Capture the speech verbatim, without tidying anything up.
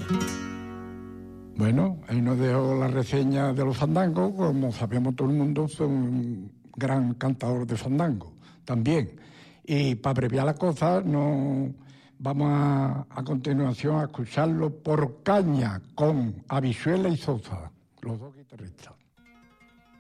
Bueno, ahí nos dejó la reseña de los fandangos. Como sabemos todo el mundo, fue un gran cantador de fandango también. Y para abreviar la cosa, no, vamos a, a continuación a escucharlo por caña con Habichuela y Sosa, los dos guitarristas.